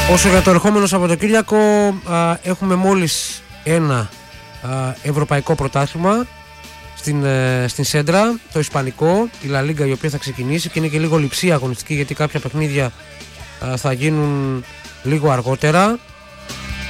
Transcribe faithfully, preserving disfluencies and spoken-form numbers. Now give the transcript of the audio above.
Όσο για το ερχόμενο Σαββατοκύριακο, α, έχουμε μόλις ένα α, ευρωπαϊκό πρωτάθλημα στην, ε, στην Σέντρα, το Ισπανικό, η Λα Λίγκα, η οποία θα ξεκινήσει και είναι και λίγο λειψία αγωνιστική γιατί κάποια παιχνίδια α, θα γίνουν λίγο αργότερα.